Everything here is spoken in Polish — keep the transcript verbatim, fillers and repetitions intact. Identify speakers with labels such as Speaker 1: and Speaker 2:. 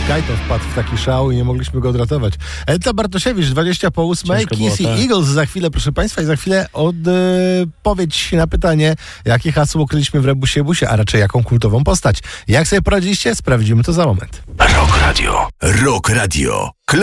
Speaker 1: Kajto wpadł w taki szał i nie mogliśmy go odratować. Edyta Bartosiewicz, dwadzieścia po ósmej, Kiss i tak. Eagles za chwilę, proszę Państwa, i za chwilę odpowiedź na pytanie, jakie hasło ukryliśmy w rebusie busie, a raczej jaką kultową postać. Jak sobie poradziliście? Sprawdzimy to za moment.
Speaker 2: Rock Radio. Rock Radio.